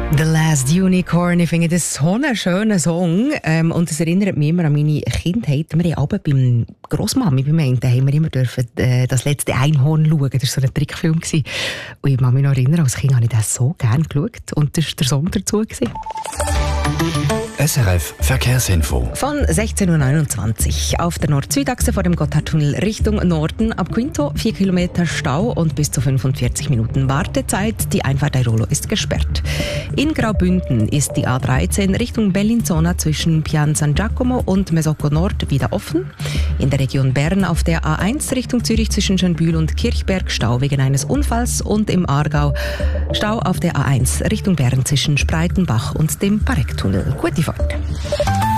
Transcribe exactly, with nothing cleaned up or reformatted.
The Last Unicorn, ich finde das so einen schönen Song ähm, und es erinnert mich immer an meine Kindheit. Wir haben aber beim Grossmami, bei mir, da haben wir immer dürfen, äh, das letzte Einhorn schauen. Das war so ein Trickfilm gewesen. Und ich kann mich noch erinnern, als Kind habe ich das so gerne geschaut und das war der Song dazu gewesen. S R F Verkehrsinfo. Von sechzehn Uhr neunundzwanzig auf der Nord-Süd-Achse vor dem Gotthardtunnel Richtung Norden ab Quinto vier Kilometer Stau und bis zu fünfundvierzig Minuten Wartezeit. Die Einfahrt Airolo ist gesperrt. In Graubünden ist die A dreizehn Richtung Bellinzona zwischen Pian San Giacomo und Mesocco Nord wieder offen. In der Region Bern auf der A eins Richtung Zürich zwischen Schönbühl und Kirchberg Stau wegen eines Unfalls und im Aargau Stau auf der A eins Richtung Bern zwischen Spreitenbach und dem Parektunnel. Gute Fahrt.